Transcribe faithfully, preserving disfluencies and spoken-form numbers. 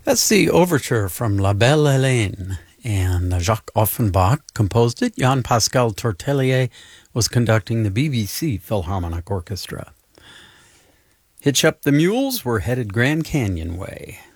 That's the overture from La Belle Hélène, and Jacques Offenbach composed it. Jean-Pascal Tortelier was conducting the B B C Philharmonic Orchestra. Hitch Up the Mules were headed Grand Canyon way.